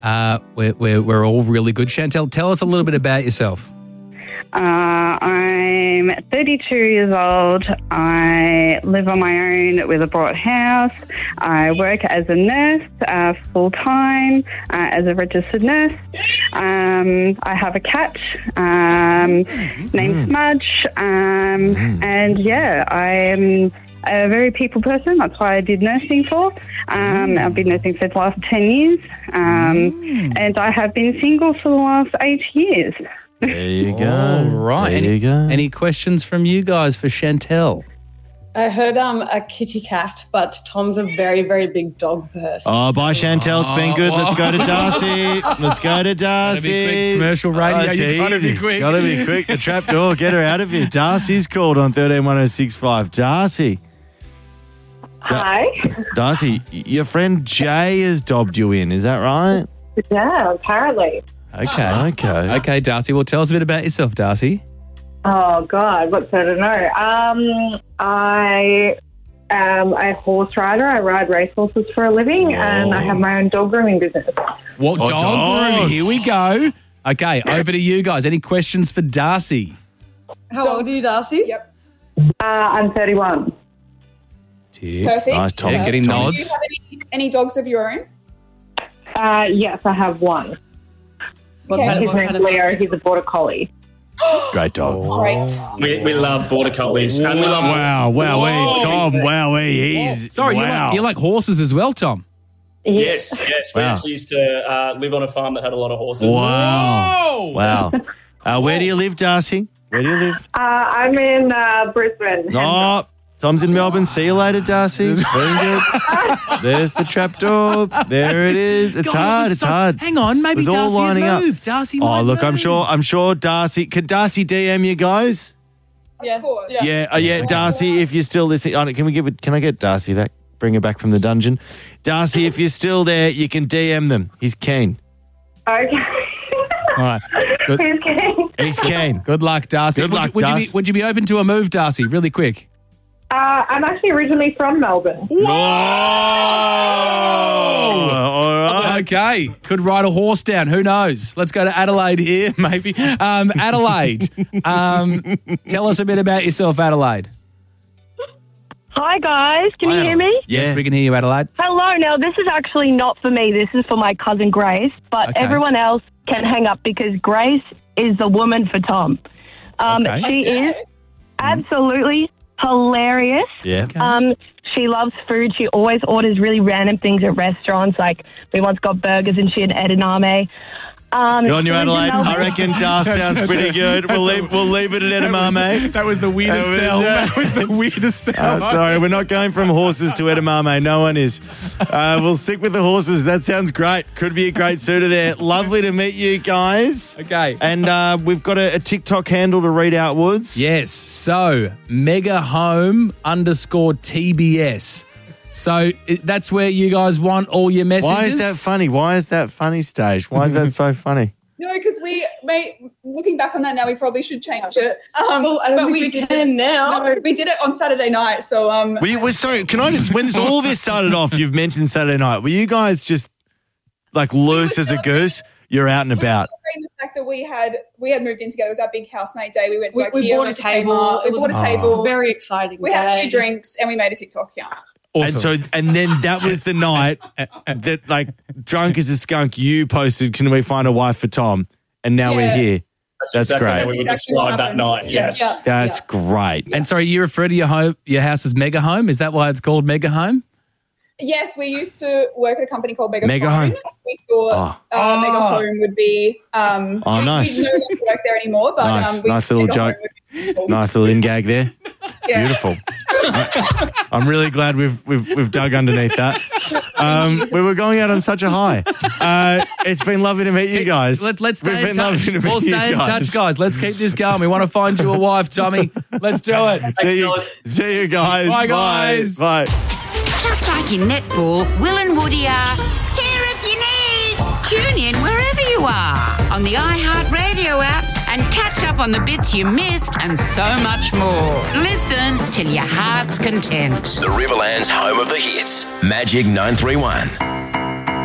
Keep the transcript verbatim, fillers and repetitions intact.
Uh, we're, we're, we're all really good. Chantel, tell us a little bit about yourself. Uh, I'm thirty-two years old. I live on my own with a bought house. I work as a nurse uh, full-time, uh, as a registered nurse. Um, I have a cat um, mm. named Smudge. Um, mm. And, yeah, I'm a very people person. That's why I did nursing for. Um, I've been nursing for the last ten years. Um, mm. And I have been single for the last eight years. There you go. All right. There any, you go. Any questions from you guys for Chantel? I heard um a kitty cat, but Tom's a very, very big dog person. Oh, bye, Chantel. It's been good. Let's go to Darcy. Let's go to Darcy. Gotta be quick. It's commercial radio. Oh, it's you gotta easy. be quick. Gotta be quick. The trap door. Get her out of here. Darcy's called on thirteen one oh six five. Darcy. Hi. Darcy, your friend Jay has dobbed you in. Is that right? Yeah, apparently. Okay, okay. Okay, Darcy. Well, tell us a bit about yourself, Darcy. Oh, God, what's there to know? Um, I am a horse rider. I ride racehorses for a living, oh. and I have my own dog grooming business. What oh, dog dogs. grooming? Here we go. Okay, over to you guys. Any questions for Darcy? How old are you, Darcy? Yep. Uh, I'm thirty-one. Tick. Perfect. Nice, Tom. Yeah, getting Tom. nods. Do you have any, any dogs of your own? Uh, yes, I have one. What okay. kind of, His what name's kind of Leo. He's a border collie. Great dog. Great. We, we love border collies. And we love wow, wow, hey, Tom, wow, hey, he's Sorry, wow. you, like, you like horses as well, Tom? Yes, yes. We Wow. actually used to uh, live on a farm that had a lot of horses. Wow. Whoa. Wow. Uh, where do you live, Darcy? Where do you live? Uh, I'm in uh, Brisbane. Oh, Tom's in Melbourne. See you later, Darcy. It's been good. There's the trapdoor. There it is. It's God, it hard. was It's so- hard. Hang on, maybe It was all Darcy had lining up. moved. Darcy Oh, might look, I'm move. sure. I'm sure Darcy. Could Darcy D M you guys? Yeah. Of course. Yeah. Yeah, uh, yeah, Darcy. If you're still listening, oh, can we give it? Can I get Darcy back? Bring her back from the dungeon. Darcy, if you're still there, you can D M them. He's keen. Okay. All right. Good. He's keen. He's keen. Good luck, Darcy. Good would, luck, you, would, you Darcy. be, would you be open to a move, Darcy? Really quick. Uh, I'm actually originally from Melbourne. Whoa! All right. Okay. Could ride a horse down. Who knows? Let's go to Adelaide here, maybe. Um, Adelaide, um, tell us a bit about yourself, Adelaide. Hi, guys. Can Hi, you hear Adelaide. me? Yes, we can hear you, Adelaide. Hello. Now, this is actually not for me. This is for my cousin Grace, but Okay. everyone else can hang up because Grace is the woman for Tom. Um, Okay. She is absolutely hilarious. Yeah. Um, she loves food. She always orders really random things at restaurants. Like we once got burgers and she had edamame. Um, Go on, you she lives in Adelaide. I Melbourne. reckon Dar sounds pretty good. We'll leave, we'll leave it at edamame. That was the weirdest That was- sell. yeah. That was the weirdest sell. Uh, sorry, we're not going from horses to edamame. No one is. Uh, we'll stick with the horses. That sounds great. Could be a great suitor there. Lovely to meet you guys. Okay. And uh, we've got a, a TikTok handle to read out, Woods. Yes. So, Mega Home underscore T B S. So, it, that's where you guys want all your messages. Why is that funny? Why is that funny, Stage? Why is that so funny? No, because we, may, looking back on that now, we probably should change it. Um, Well, I don't but think we we did can it now. No, we did it on Saturday night. So, um, Were you, were, sorry, can I just, when this, all this started off, you've mentioned Saturday night. Were you guys just like loose as a goose? You're out and about. the fact that we had we had moved in together. It was our big house night day. We went to We, IKEA, we bought a went to table. Kmart, It we was bought a a table. very exciting We had a day. few drinks and we made a TikTok account. And so, and then that was the night that, like, drunk as a skunk, you posted, "Can we find a wife for Tom?" And now Yeah. we're here. That's exactly great. how we would Exactly what describe that happened. night, Yeah. yes. Yeah. That's great. And sorry, you refer to your home, your house as Mega Home? Is that why it's called Mega Home? Yes, we used to work at a company called Mega, Mega Phone. Home. We thought Oh. uh, Oh. Mega Home would be. Um, Oh, we, nice. We no longer work there anymore, but Nice. um, we Nice little Mega joke. Home would be cool. Nice little in gag there. Yeah. Beautiful. I'm really glad we've we've we've dug underneath that. Um, we were going out on such a high. Uh, it's been lovely to meet you guys. Let, let's We've stay in been touch. lovely to meet We'll you stay in guys. touch, guys. Let's keep this going. We want to find you a wife, Tommy. Let's do it. See you, fellas. see you guys. Bye, guys. Bye. Just like in netball, Will and Woody are here if you need. Tune in wherever you are on the iHeartRadio app and catch up on the bits you missed and so much more. Listen till your heart's content. The Riverland's home of the hits. Magic nine three one.